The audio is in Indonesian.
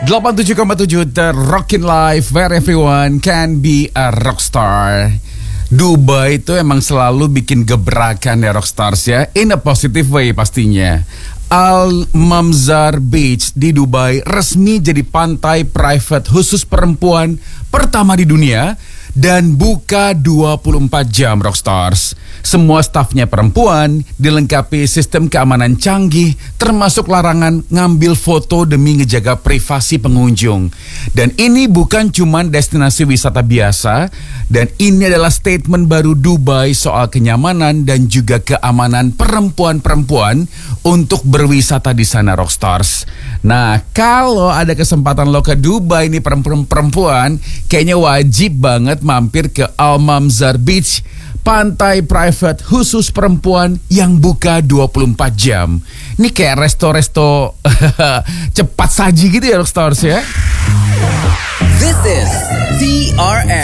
87,7 The Rockin' Life where everyone can be a rockstar. Dubai itu emang selalu bikin gebrakan ya rockstars ya, in a positive way pastinya. Al Mamzar Beach di Dubai resmi jadi pantai private khusus perempuan pertama di dunia dan buka 24 jam rockstars. Semua stafnya perempuan, dilengkapi sistem keamanan canggih, termasuk larangan ngambil foto demi ngejaga privasi pengunjung. Dan ini bukan cuma destinasi wisata biasa, dan ini adalah statement baru Dubai soal kenyamanan dan juga keamanan perempuan-perempuan untuk berwisata di sana rockstars. Nah, kalau ada kesempatan lo ke Dubai nih perempuan, kayaknya wajib banget mampir ke Al Mamzar Beach, pantai private khusus perempuan yang buka 24 jam. Ini kayak resto-resto cepat saji gitu ya rockstars ya. This is TRX